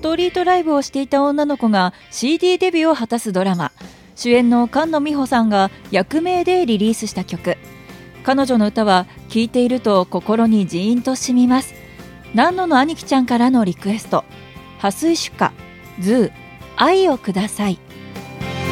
トリートライブをしていた女の子が CD デビューを果たすドラマ。主演の菅野美穂さんが役名でリリースした曲。彼女の歌は聴いていると心にジーンと染みます。南野の兄貴ちゃんからのリクエスト。破水出荷、ズー、愛をください。